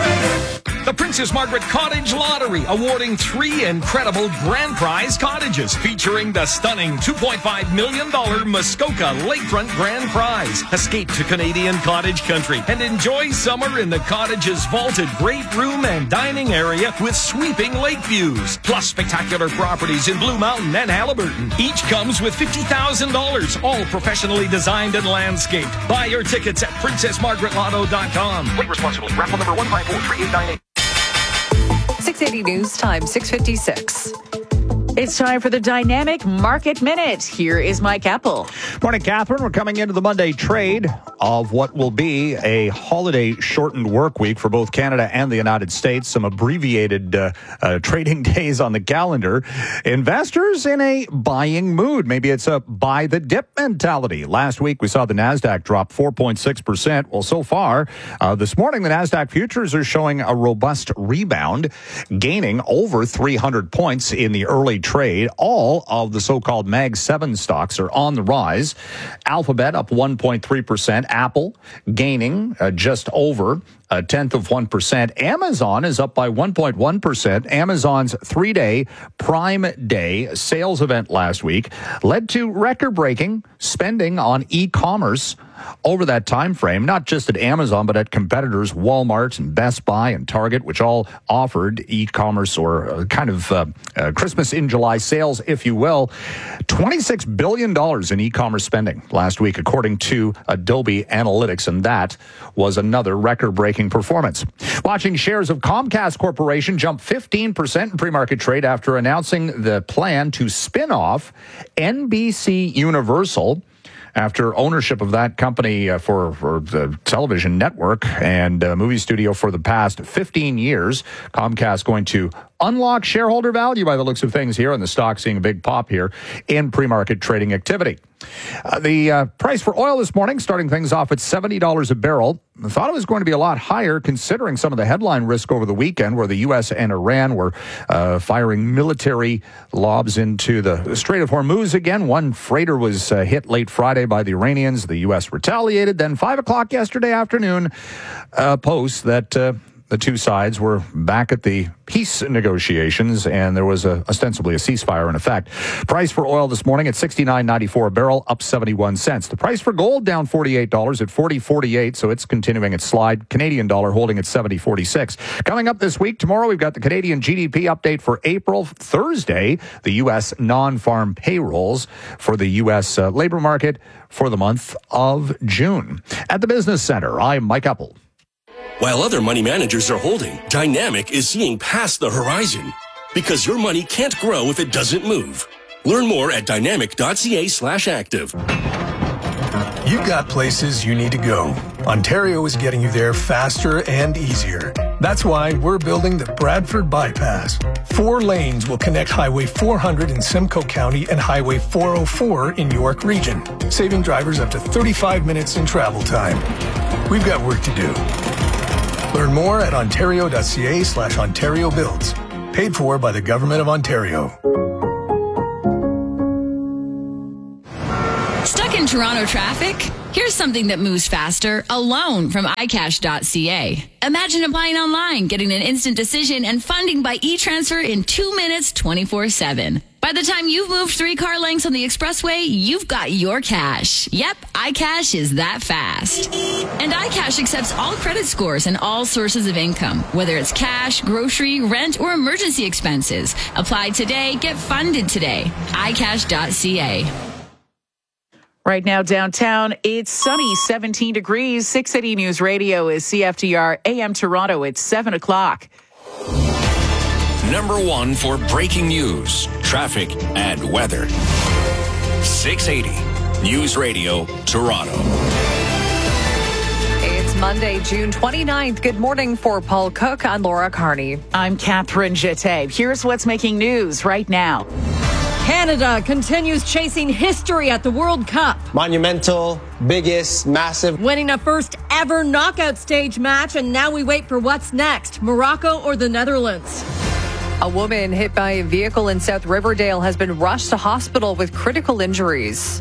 The Princess Margaret Cottage Lottery awarding three incredible grand prize cottages featuring the stunning two point five million dollars Muskoka Lakefront Grand Prize. Escape to Canadian cottage country and enjoy summer in the cottage's vaulted great room and dining area with sweeping lake views. Plus spectacular properties in Blue Mountain and Halliburton. Each comes with fifty thousand dollars, all professionally designed and landscaped. Buy your tickets at princess margaret lotto dot com. Play responsibly. Raffle number one five four three eight nine eight.
six eighty News Time, six fifty-six.
It's time for the Dynamic Market Minute. Here is Mike Apple.
Morning, Catherine. We're coming into the Monday trade of what will be a holiday-shortened work week for both Canada and the United States. Some abbreviated uh, uh, trading days on the calendar. Investors in a buying mood. Maybe it's a buy-the-dip mentality. Last week, we saw the NASDAQ drop four point six percent. Well, so far, uh, this morning, the NASDAQ futures are showing a robust rebound, gaining over three hundred points in the early trade. All of the so-called Mag seven stocks are on the rise. Alphabet up one point three percent. Apple gaining uh, just over a tenth of one percent. Amazon is up by one point one percent. Amazon's three-day Prime Day sales event last week led to record-breaking spending on e-commerce over that time frame, not just at Amazon, but at competitors Walmart and Best Buy and Target, which all offered e-commerce or uh, kind of uh, uh, Christmas in July sales, if you will. twenty-six billion dollars in e-commerce spending last week, according to Adobe Analytics, and that was another record-breaking performance. Watching shares of Comcast Corporation jump fifteen percent in pre-market trade after announcing the plan to spin off N B C Universal after ownership of that company uh, for, for the television network and uh, movie studio for the past fifteen years. Comcast going to unlock shareholder value by the looks of things here, and the stock seeing a big pop here in pre-market trading activity. Uh, the uh, price for oil this morning, starting things off at seventy dollars a barrel. I thought it was going to be a lot higher considering some of the headline risk over the weekend where the U S and Iran were uh, firing military lobs into the Strait of Hormuz again. One freighter was uh, hit late Friday by the Iranians. The U S retaliated. Then five o'clock yesterday afternoon, uh, post that uh, the two sides were back at the peace negotiations, and there was a, ostensibly a ceasefire in effect. Price for oil this morning at sixty-nine ninety-four a barrel, up seventy-one cents. The price for gold down forty-eight dollars at forty forty-eight, so it's continuing its slide. Canadian dollar holding at seventy forty-six. Coming up this week, tomorrow we've got the Canadian G D P update for April. Thursday, the U S non-farm payrolls for the U S uh, labor market for the month of June. At the Business Center, I'm Mike Apple.
While other money managers are holding, Dynamic is seeing past the horizon. Because your money can't grow if it doesn't move. Learn more at dynamic.ca slash active.
You've got places you need to go. Ontario is getting you there faster and easier. That's why we're building the Bradford Bypass. Four lanes will connect Highway four hundred in Simcoe County and Highway four oh four in York Region, saving drivers up to thirty-five minutes in travel time. We've got work to do. Learn more at ontario.ca slash Ontario Builds. Paid for by the Government of Ontario.
Stuck in Toronto traffic? Here's something that moves faster, a loan from i cash dot c a. Imagine applying online, getting an instant decision, and funding by e-transfer in two minutes, twenty-four seven. By the time you've moved three car lengths on the expressway, you've got your cash. Yep, iCash is that fast. And iCash accepts all credit scores and all sources of income, whether it's cash, grocery, rent, or emergency expenses. Apply today, get funded today. i cash dot c a.
Right now downtown, it's sunny, seventeen degrees. six eighty News Radio is C F T R A M Toronto. It's seven o'clock.
Number one for breaking news, traffic, and weather. six eighty News Radio, Toronto.
It's Monday, June twenty-ninth. Good morning for Paul Cook. I'm Laura Carney.
I'm Catherine Jete. Here's what's making news right now.
Canada continues chasing history at the World Cup.
Monumental, biggest, massive.
Winning a first ever knockout stage match, and now we wait for what's next, Morocco or the Netherlands.
A woman hit by a vehicle in South Riverdale has been rushed to hospital with critical injuries.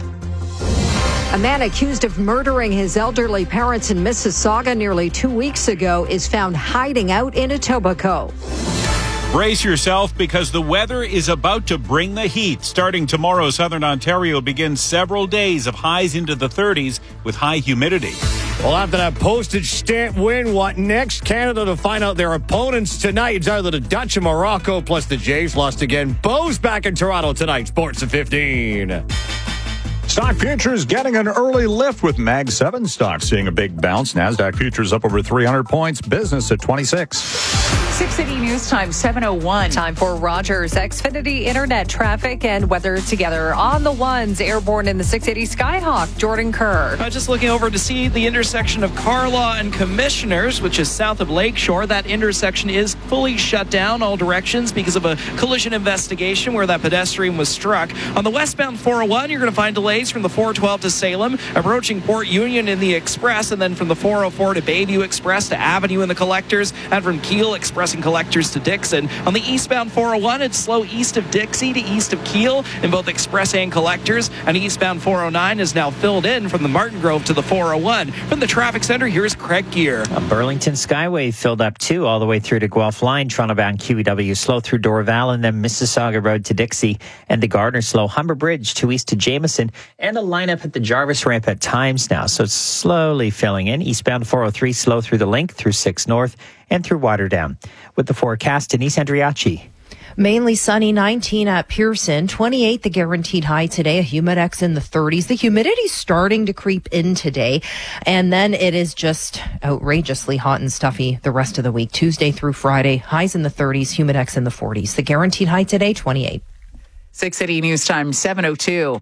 A man accused of murdering his elderly parents in Mississauga nearly two weeks ago is found hiding out in Etobicoke.
Brace yourself because the weather is about to bring the heat. Starting tomorrow, southern Ontario begins several days of highs into the thirties with high humidity.
Well, after that postage stamp win, what next? Canada to find out their opponents tonight. It's either the Dutch and Morocco, plus the Jays lost again. Bo's back in Toronto tonight. Sports at fifteen.
Stock futures getting an early lift with Mag seven stocks seeing a big bounce. NASDAQ futures up over three hundred points. Business at twenty-six.
six eighty News Time, seven oh one.
Time for Rogers Xfinity Internet traffic and weather together. On the ones, airborne in the six eighty Skyhawk, Jordan Kerr.
Uh, just looking over to see the intersection of Carlaw and Commissioners, which is south of Lakeshore. That intersection is fully shut down all directions because of a collision investigation where that pedestrian was struck. On the westbound four oh one, you're going to find delays from the four twelve to Salem, approaching Port Union in the Express, and then from the four oh four to Bayview Express to Avenue in the Collectors, and from Keele Express and Collectors to Dixon. On the eastbound four oh one, it's slow east of Dixie to east of Keele in both Express and Collectors, and eastbound four oh nine is now filled in from the Martin Grove to the four oh one. From the traffic center, here's Craig Gear.
A Burlington Skyway filled up too, all the way through to Guelph Line, Toronto bound Q E W slow through Dorval, and then Mississauga Road to Dixie, and the Gardner slow Humber Bridge to east to Jameson, and a lineup at the Jarvis ramp at times now, so it's slowly filling in. Eastbound four oh three slow through the Link, through six North, and through Waterdown. With the forecast, Denise Andriachi.
Mainly sunny, nineteen at Pearson, twenty-eight the guaranteed high today, a humidex in the thirties. The humidity's starting to creep in today, and then it is just outrageously hot and stuffy the rest of the week. Tuesday through Friday, highs in the thirties, humidex in the forties. The guaranteed high today, twenty-eight.
six eighty News Time, seven oh two.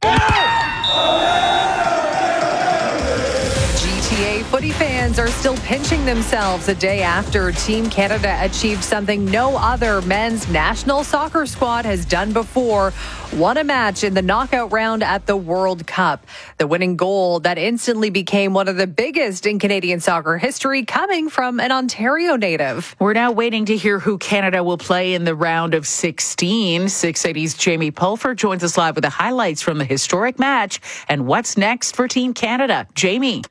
G T A footy fans are still pinching themselves a day after Team Canada achieved something no other men's national soccer squad has done before. Won a match in the knockout round at the World Cup. The winning goal that instantly became one of the biggest in Canadian soccer history, coming from an Ontario native.
We're now waiting to hear who Canada will play in the round of sixteen. six eighty's Jamie Pulford joins us live with the highlights from the historic match and what's next for Team Canada. Jamie.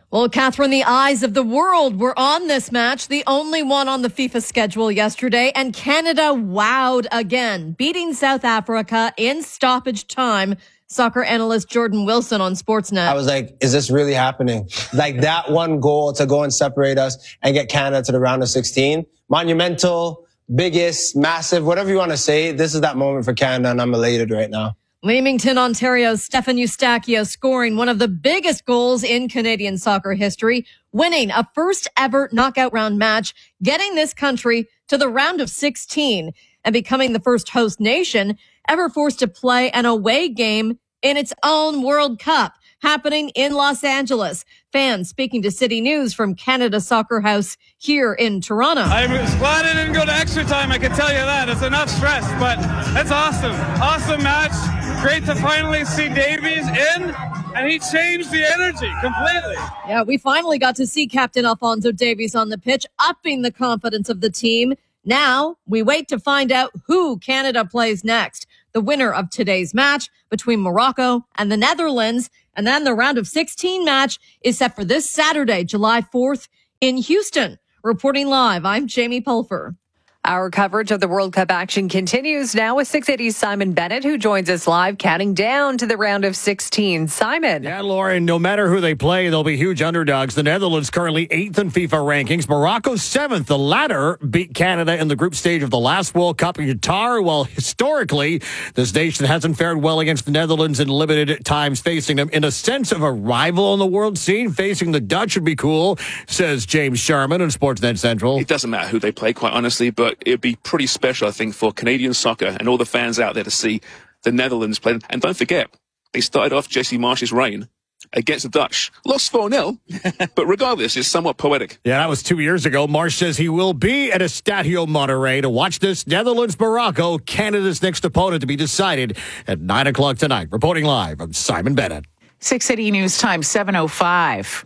Well, Catherine, the eyes of the world were on this match, the only one on the FIFA schedule yesterday, and Canada wowed again, beating South Africa in stoppage time. Soccer analyst Jordan Wilson on Sportsnet.
I was like, is this really happening? Like that one goal to go and separate us and get Canada to the round of sixteen. Monumental, biggest, massive, whatever you want to say. This is that moment for Canada, and I'm elated right now.
Leamington, Ontario's Stefan Eustachio scoring one of the biggest goals in Canadian soccer history, winning a first ever knockout round match, getting this country to the round of sixteen and becoming the first host nation ever forced to play an away game in its own World Cup, happening in Los Angeles. Fans speaking to City News from Canada Soccer House here in Toronto.
I'm glad I didn't go to extra time, I can tell you that. It's enough stress, but it's awesome. Awesome match. Great to finally see Davies in, and he changed the energy completely.
Yeah, we finally got to see Captain Alphonso Davies on the pitch, upping the confidence of the team. Now, we wait to find out who Canada plays next. The winner of today's match between Morocco and the Netherlands. And then the round of sixteen match is set for this Saturday, July fourth in Houston. Reporting live, I'm Jamie Pulfer.
Our coverage of the World Cup action continues now with six eighty's Simon Bennett, who joins us live, counting down to the round of sixteen. Simon.
Yeah, Lauren, no matter who they play, they'll be huge underdogs. The Netherlands currently eighth in FIFA rankings. Morocco seventh. The latter beat Canada in the group stage of the last World Cup in Qatar. Well, historically, this nation hasn't fared well against the Netherlands in limited times facing them. In a sense of a rival on the world scene, facing the Dutch would be cool, says James Sharman on Sportsnet Central.
It doesn't matter who they play, quite honestly, but it'd be pretty special, I think, for Canadian soccer and all the fans out there to see the Netherlands play. And don't forget, they started off Jesse Marsch's reign against the Dutch. Lost four nil, but regardless, it's somewhat poetic.
Yeah, that was two years ago. Marsch says he will be at Estadio Monterrey to watch this Netherlands-Morocco, Canada's next opponent, to be decided at nine o'clock tonight. Reporting live, I'm Simon Bennett.
six eighty News Time, seven oh five.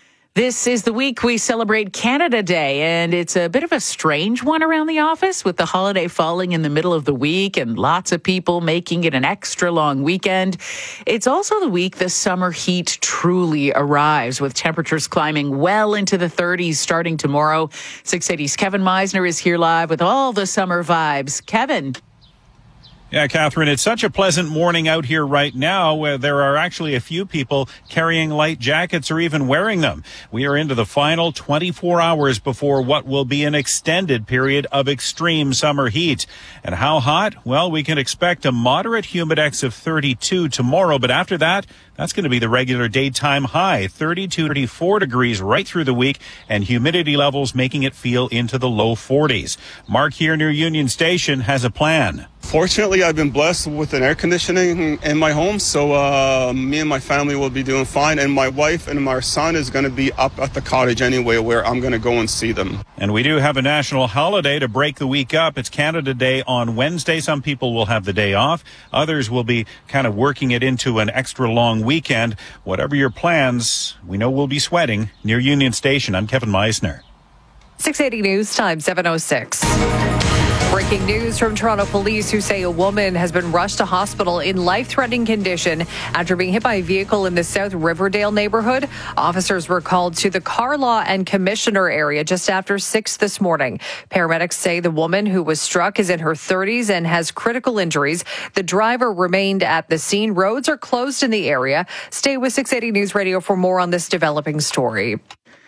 This is the week we celebrate Canada Day, and it's a bit of a strange one around the office with the holiday falling in the middle of the week and lots of people making it an extra long weekend. It's also the week the summer heat truly arrives, with temperatures climbing well into the thirties starting tomorrow. six eighty's Kevin Meisner is here live with all the summer vibes. Kevin.
Yeah, Catherine, it's such a pleasant morning out here right now where there are actually a few people carrying light jackets or even wearing them. We are into the final twenty-four hours before what will be an extended period of extreme summer heat. And how hot? Well, we can expect a moderate humidex of thirty-two tomorrow, but after that, that's going to be the regular daytime high, thirty-two, thirty-four degrees right through the week, and humidity levels making it feel into the low forties. Mark here near Union Station has a plan.
Fortunately, I've been blessed with an air conditioning in my home, so uh, me and my family will be doing fine, and my wife and my son is going to be up at the cottage anyway, where I'm going to go and see them.
And we do have a national holiday to break the week up. It's Canada Day on Wednesday. Some people will have the day off. Others will be kind of working it into an extra long weekend. Whatever your plans, we know we'll be sweating near Union Station. I'm Kevin Meisner.
six eighty News Time, seven oh six. Breaking news from Toronto police, who say a woman has been rushed to hospital in life-threatening condition after being hit by a vehicle in the South Riverdale neighborhood. Officers were called to the Carlaw and Commissioner area just after six this morning. Paramedics say the woman who was struck is in her thirties and has critical injuries. The driver remained at the scene. Roads are closed in the area. Stay with six eighty News Radio for more on this developing story.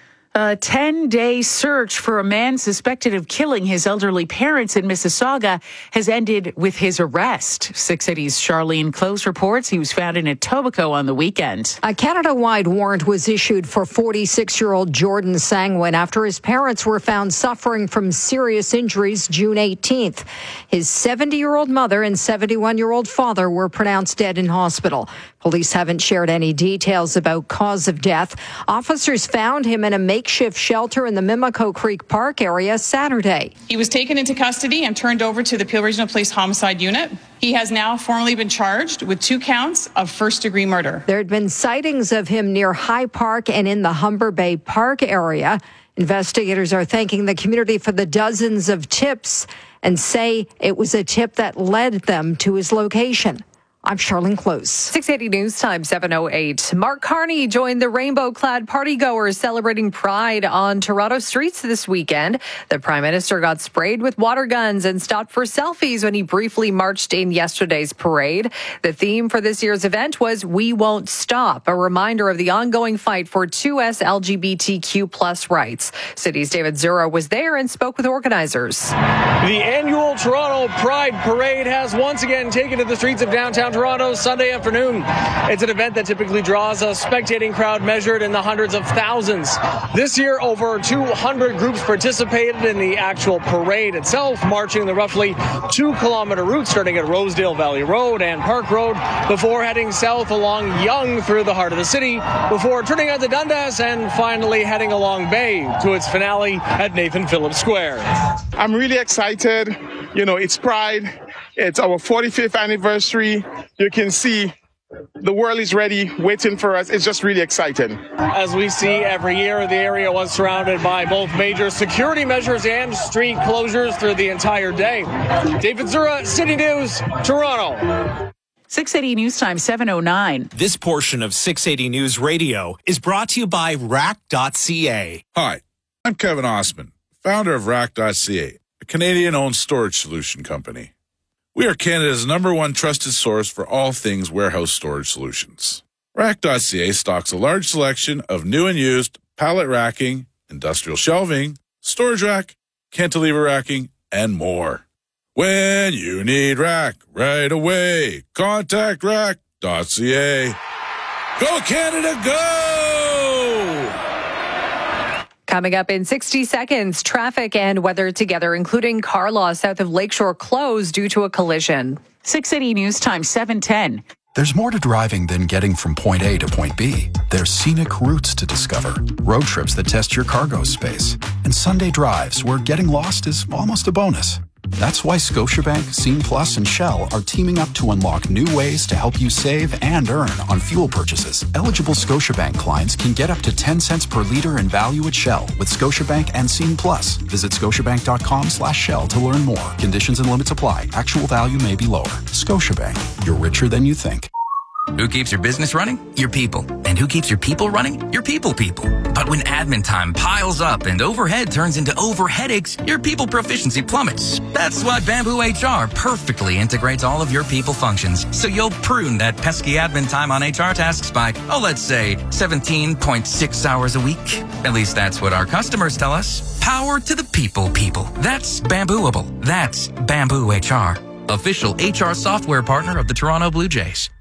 A ten-day search for a man suspected of killing his elderly parents in Mississauga has ended with his arrest. six eighty's Charlene Close reports he was found in Etobicoke on the weekend.
A Canada-wide warrant was issued for forty-six-year-old Jordan Sangwin after his parents were found suffering from serious injuries June eighteenth. His seventy-year-old mother and seventy-one-year-old father were pronounced dead in hospital. Police haven't shared any details about cause of death. Officers found him in a makeshift shelter in the Mimico Creek Park area Saturday.
He was taken into custody and turned over to the Peel Regional Police Homicide Unit. He has now formally been charged with two counts of first-degree murder.
There had been sightings of him near High Park and in the Humber Bay Park area. Investigators are thanking the community for the dozens of tips and say it was a tip that led them to his location. I'm Charlene Close.
six eighty News Time, seven oh eight. Mark Carney joined the rainbow-clad partygoers celebrating Pride on Toronto streets this weekend. The Prime Minister got sprayed with water guns and stopped for selfies when he briefly marched in yesterday's parade. The theme for this year's event was We Won't Stop, a reminder of the ongoing fight for two S L G B T Q plus rights. City's David Zura was there and spoke with organizers.
The annual Toronto Pride Parade has once again taken to the streets of downtown Toronto Sunday afternoon. It's an event that typically draws a spectating crowd measured in the hundreds of thousands. This year, over two hundred groups participated in the actual parade itself, marching the roughly two kilometer route starting at Rosedale Valley Road and Park Road before heading south along Yonge through the heart of the city, before turning out to Dundas and finally heading along Bay to its finale at Nathan Phillips Square.
I'm really excited. You know, it's Pride. It's our forty-fifth anniversary. You can see the world is ready, waiting for us. It's just really exciting.
As we see every year, the area was surrounded by both major security measures and street closures through the entire day. David Zura, City News, Toronto.
six eighty News Time, seven oh nine.
This portion of six eighty News Radio is brought to you by rack dot c a.
Hi, I'm Kevin Osman, founder of rack dot c a, a Canadian-owned storage solution company. We are Canada's number one trusted source for all things warehouse storage solutions. rack dot c a stocks a large selection of new and used pallet racking, industrial shelving, storage rack, cantilever racking, and more. When you need rack right away, contact rack dot c a. Go Canada, go!
Coming up in sixty seconds, traffic and weather together, including car loss south of Lakeshore closed due to a collision.
six eighty News Time, seven ten.
There's more to driving than getting from point A to point B. There's scenic routes to discover, road trips that test your cargo space, and Sunday drives where getting lost is almost a bonus. That's why Scotiabank, Scene Plus, and Shell are teaming up to unlock new ways to help you save and earn on fuel purchases. Eligible Scotiabank clients can get up to ten cents per liter in value at Shell with Scotiabank and Scene Plus. Visit scotiabank.com slash Shell to learn more. Conditions and limits apply. Actual value may be lower. Scotiabank. You're richer than you think.
Who keeps your business running? Your people. And who keeps your people running? Your people people. But when admin time piles up and overhead turns into over headaches, your people proficiency plummets. That's why Bamboo H R perfectly integrates all of your people functions. So you'll prune that pesky admin time on H R tasks by, oh, let's say seventeen point six hours a week. At least that's what our customers tell us. Power to the people people. That's Bambooable. That's Bamboo H R. Official H R software partner of the Toronto Blue Jays.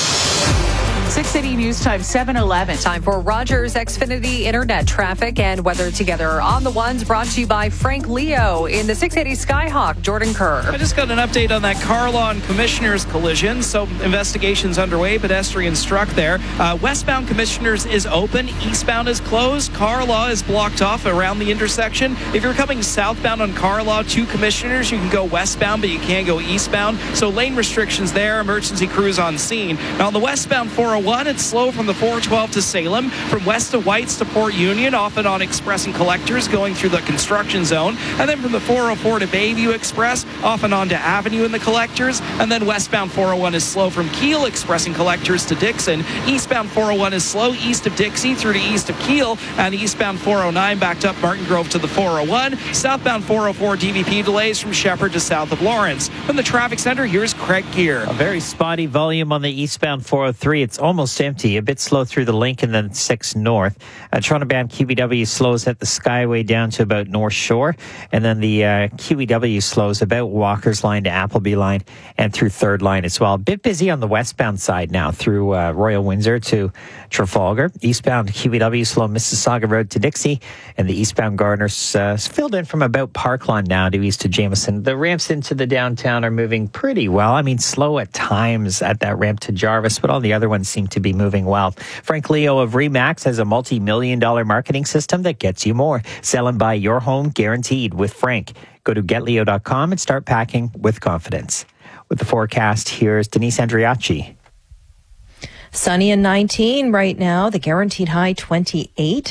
six eighty News Time, seven eleven.
Time for Rogers Xfinity Internet traffic and weather together on the ones, brought to you by Frank Leo in the six eighty Skyhawk. Jordan Kerr.
I just got an update on that car lawn Commissioners collision. So investigations underway. Pedestrian struck there. Uh, westbound Commissioners is open. Eastbound is closed. Carlaw is blocked off around the intersection. If you're coming southbound on Carlaw to Commissioners, you can go westbound, but you can't go eastbound. So lane restrictions there. Emergency crews on scene. Now on the westbound four oh one, it's slow from the four twelve to Salem, from west to Whites to Port Union, often on Express and Collectors going through the construction zone, and then from the four oh four to Bayview Express, off and on to Avenue in the Collectors, and then westbound four oh one is slow from Keele Express and Collectors to Dixon. Eastbound four oh one is slow east of Dixie through to east of Keele, and eastbound four oh nine backed up Martin Grove to the four oh one. Southbound four oh four D V P delays from Shepherd to south of Lawrence. From the traffic center, here's Craig Gear.
A very spotty volume on the eastbound four oh three. It's almost empty, a bit slow through the link and then six north. Uh, Toronto-bound Q E W slows at the Skyway down to about North Shore, and then the uh, Q E W slows about Walker's Line to Appleby Line and through Third Line as well. A bit busy on the westbound side now through uh, Royal Windsor to Trafalgar. Eastbound Q E W slow Mississauga Road to Dixie, and the eastbound Gardner's uh, filled in from about Parkland now to east to Jameson. The ramps into the downtown are moving pretty well. I mean, slow at times at that ramp to Jarvis, but all the other ones seem to be moving well. Frank Leo of Remax has a multi-million dollar marketing system that gets you more. Sell and buy your home guaranteed with Frank. Go to get leo dot com and start packing with confidence. With the forecast, here's Denise Andriacci.
Sunny and nineteen right now. The guaranteed high twenty-eight.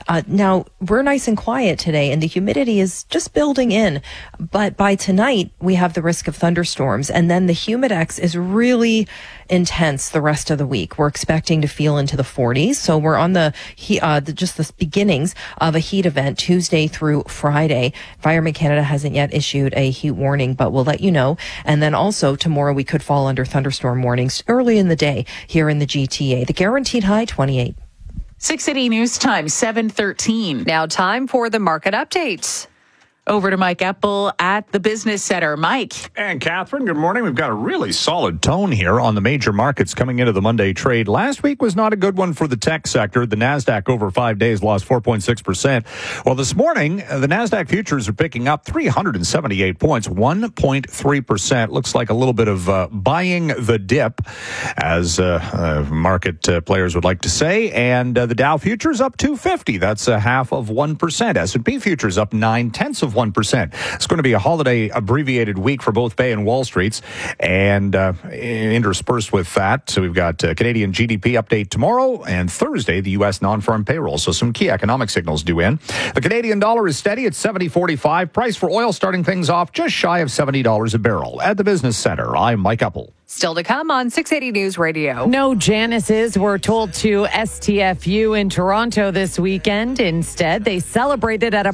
Uh, now, we're nice and quiet today, and the humidity is just building in. But by tonight, we have the risk of thunderstorms, and then the humidex is really intense the rest of the week. We're expecting to feel into the forties, so we're on the, uh, the just the beginnings of a heat event Tuesday through Friday. Environment Canada hasn't yet issued a heat warning, but we'll let you know. And then also tomorrow we could fall under thunderstorm warnings early in the day here in the G T A. The guaranteed high, twenty-eight.
six eighty News Time, seven thirteen.
Now time for the market updates.
Over to Mike Epple at the Business Center. Mike.
And Catherine, good morning. We've got a really solid tone here on the major markets coming into the Monday trade. Last week was not a good one for the tech sector. The NASDAQ over five days lost four point six percent. Well, this morning, the NASDAQ futures are picking up three hundred seventy-eight points, one point three percent. Looks like a little bit of uh, buying the dip, as uh, uh, market uh, players would like to say. And uh, the Dow futures up two fifty. That's a half of one percent. S and P futures up nine tenths of one percent. It's going to be a holiday abbreviated week for both Bay and Wall Streets, and uh, interspersed with that, so we've got uh, Canadian G D P update tomorrow, and Thursday the U S non-farm payroll. So some key economic signals due in. The Canadian dollar is steady at seventy forty-five. Price for oil starting things off just shy of seventy dollars a barrel. At the Business Center, I'm Mike Epple.
Still to come on six eighty News Radio.
No Janices were told to S T F U in Toronto this weekend. Instead, they celebrated at a